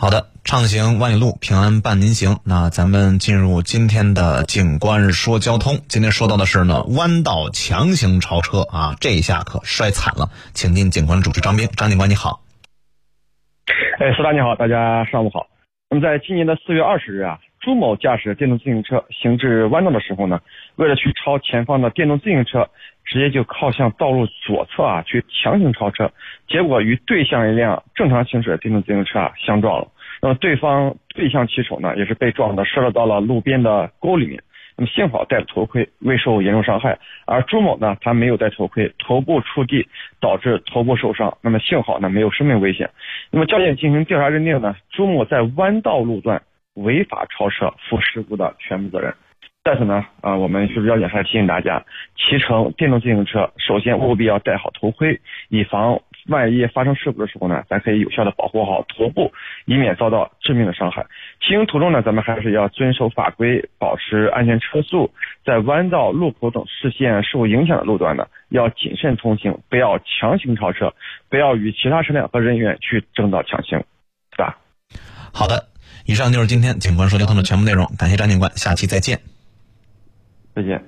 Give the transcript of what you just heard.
好的，畅行万里路，平安伴您行。那咱们进入今天的警官说交通。今天说到的是呢，弯道强行超车啊，这一下可摔惨了。请进警官主持张兵，张警官你好。 石大你好，大家上午好。那么在今年的4月20日啊，朱某驾驶电动自行车行至弯道的时候呢，为了去超前方的电动自行车，直接就靠向道路左侧啊去强行超车，结果与对向一辆正常行驶的电动自行车相撞了。那么对向骑手呢也是被撞的摔落到了路边的沟里面。那么幸好戴了头盔，未受严重伤害。而朱某呢，他没有戴头盔，头部触地导致头部受伤。那么幸好呢没有生命危险。那么交警进行调查认定呢，朱某在弯道路段违法超车，负事故的全部责任。在此呢，我们是交警还提醒大家，骑乘电动自行车，首先务必要戴好头盔，以防万一发生事故的时候呢，咱可以有效的保护好头部，以免遭到致命的伤害。骑行途中呢，咱们还是要遵守法规，保持安全车速，在弯道、路口等视线受影响的路段呢，要谨慎通行，不要强行超车，不要与其他车辆和人员去争道抢行，是吧？ 好的，以上就是今天警官说交通的全部内容，感谢张警官，下期再见。 再见。